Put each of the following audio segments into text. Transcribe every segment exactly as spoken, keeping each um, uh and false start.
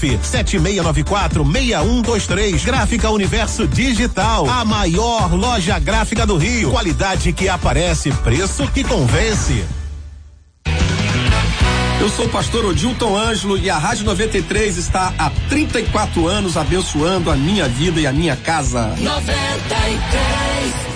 sete seis nove quatro, seis um dois três. Gráfica Universo Digital, a maior loja gráfica do Rio. Qualidade que aparece, preço que convence. Eu sou o pastor Odilton Ângelo e a Rádio noventa e três está há trinta e quatro anos abençoando a minha vida e a minha casa. noventa e três.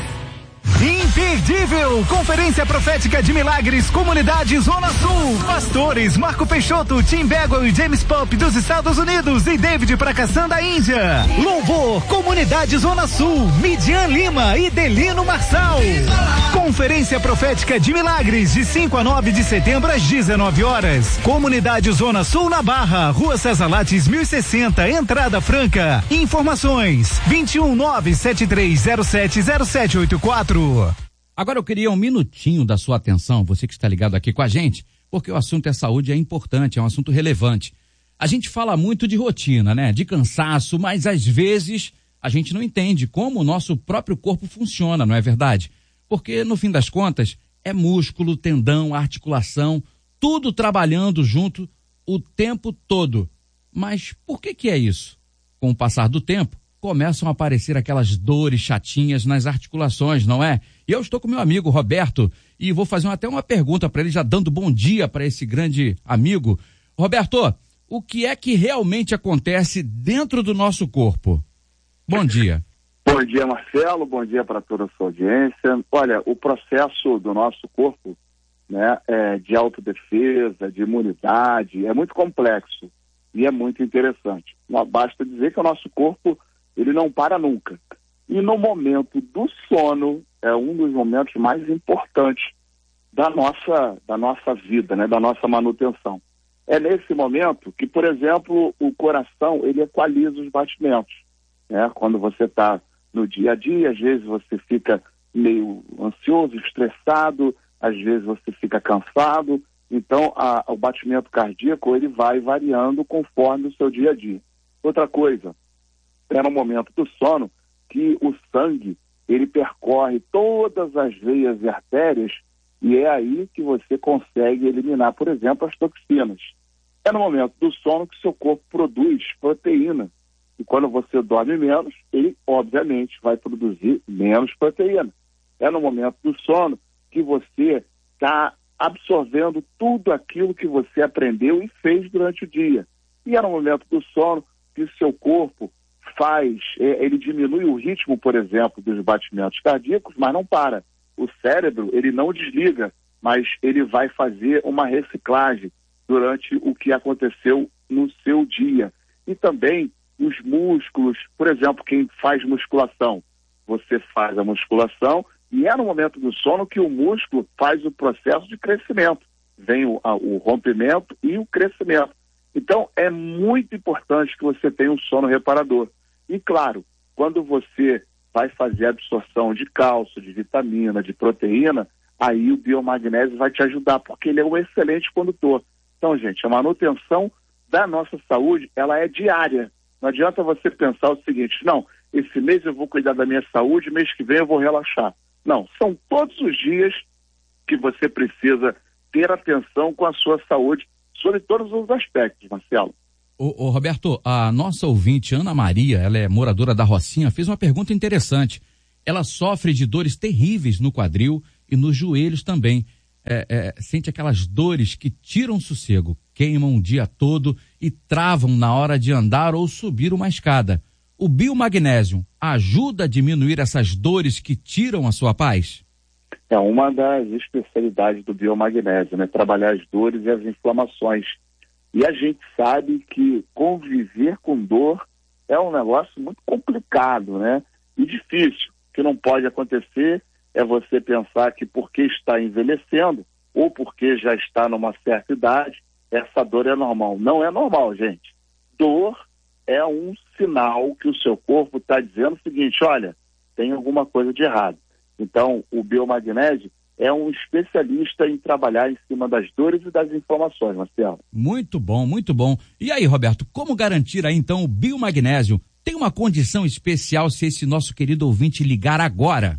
Imperdível! Conferência Profética de Milagres, Comunidade Zona Sul. Pastores Marco Peixoto, Tim Bagwell e James Pop dos Estados Unidos e David Prakassan da Índia. Louvor, Comunidade Zona Sul, Midian Lima e Delino Marçal. Conferência Profética de Milagres, de cinco a nove de setembro às dezenove horas. Comunidade Zona Sul na Barra, Rua César Lattes mil e sessenta, entrada franca. Informações vinte e um nove sete três zero sete zero sete oito quatro. Agora eu queria um minutinho da sua atenção, você que está ligado aqui com a gente, porque o assunto é saúde, é importante, é um assunto relevante. A gente fala muito de rotina, né? De cansaço, mas às vezes a gente não entende como o nosso próprio corpo funciona, não é verdade? Porque no fim das contas é músculo, tendão, articulação, tudo trabalhando junto o tempo todo. Mas por que que é isso? Com o passar do tempo, começam a aparecer aquelas dores chatinhas nas articulações, não é? E eu estou com meu amigo Roberto e vou fazer até uma pergunta para ele, já dando bom dia para esse grande amigo. Roberto, o que é que realmente acontece dentro do nosso corpo? Bom dia. Bom dia, Marcelo. Bom dia para toda a sua audiência. Olha, o processo do nosso corpo, né, é de autodefesa, de imunidade, é muito complexo e é muito interessante. Basta dizer que o nosso corpo ele não para nunca. E no momento do sono, é um dos momentos mais importantes da nossa, da nossa vida, né? Da nossa manutenção. É nesse momento que, por exemplo, o coração, ele equaliza os batimentos. Né? Quando você está no dia a dia, às vezes você fica meio ansioso, estressado, às vezes você fica cansado. Então, a, o batimento cardíaco, ele vai variando conforme o seu dia a dia. Outra coisa, é no momento do sono que o sangue, ele percorre todas as veias e artérias e é aí que você consegue eliminar, por exemplo, as toxinas. É no momento do sono que seu corpo produz proteína. E quando você dorme menos, ele, obviamente, vai produzir menos proteína. É no momento do sono que você está absorvendo tudo aquilo que você aprendeu e fez durante o dia. E é no momento do sono que o seu corpo faz, ele diminui o ritmo, por exemplo, dos batimentos cardíacos, mas não para. O cérebro, ele não desliga, mas ele vai fazer uma reciclagem durante o que aconteceu no seu dia. E também os músculos, por exemplo, quem faz musculação, você faz a musculação e é no momento do sono que o músculo faz o processo de crescimento. Vem o, a, o rompimento e o crescimento. Então, é muito importante que você tenha um sono reparador. E, claro, quando você vai fazer a absorção de cálcio, de vitamina, de proteína, aí o biomagnésio vai te ajudar, porque ele é um excelente condutor. Então, gente, a manutenção da nossa saúde, ela é diária. Não adianta você pensar o seguinte, não, esse mês eu vou cuidar da minha saúde, mês que vem eu vou relaxar. Não, são todos os dias que você precisa ter atenção com a sua saúde, sobre todos os aspectos, Marcelo. Ô, ô, Roberto, a nossa ouvinte, Ana Maria, ela é moradora da Rocinha, fez uma pergunta interessante. Ela sofre de dores terríveis no quadril e nos joelhos também. É, é, sente aquelas dores que tiram o sossego, queimam o dia todo e travam na hora de andar ou subir uma escada. O biomagnésio ajuda a diminuir essas dores que tiram a sua paz? É uma das especialidades do biomagnésio, né? Trabalhar as dores e as inflamações. E a gente sabe que conviver com dor é um negócio muito complicado, né? E difícil. O que não pode acontecer é você pensar que porque está envelhecendo ou porque já está numa certa idade, essa dor é normal. Não é normal, gente. Dor é um sinal que o seu corpo está dizendo o seguinte, olha, tem alguma coisa de errado. Então, o biomagnésio é um especialista em trabalhar em cima das dores e das inflamações, Marcelo. Muito bom, muito bom. E aí, Roberto, como garantir aí, então, o biomagnésio? Tem uma condição especial se esse nosso querido ouvinte ligar agora?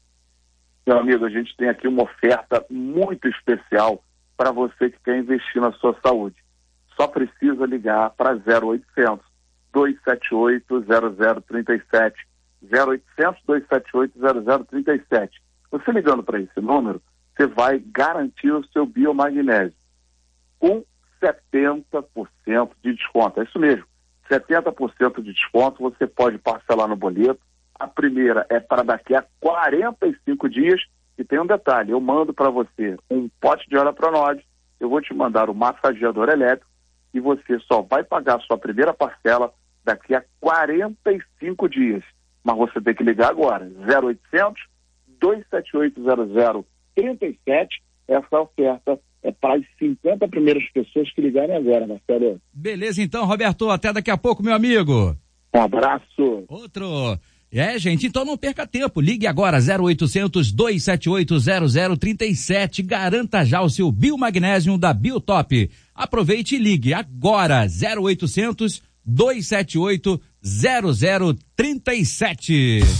Meu amigo, a gente tem aqui uma oferta muito especial para você que quer investir na sua saúde. só precisa ligar para zero oitocentos, dois sete oito, zero zero três sete. zero oitocentos, dois sete oito, zero zero três sete. Você ligando para esse número, você vai garantir o seu biomagnésio com setenta por cento de desconto. É isso mesmo, setenta por cento de desconto, você pode parcelar no boleto. A primeira é para daqui a quarenta e cinco dias. E tem um detalhe, eu mando para você um pote de Orapronode, eu vou te mandar o massageador elétrico e você só vai pagar a sua primeira parcela daqui a quarenta e cinco dias. Mas você tem que ligar agora, zero oitocentos, dois sete oito, zero zero três sete. Essa oferta é para as cinquenta primeiras pessoas que ligarem agora, Marcelo. Beleza então, Roberto, até daqui a pouco, meu amigo. Um abraço. Outro. É, gente, então não perca tempo. Ligue agora, zero oitocentos, dois sete oito, zero zero três sete. Garanta já o seu Biomagnésio da Biotop. Aproveite e ligue agora, zero oitocentos, dois sete oito, zero zero três sete.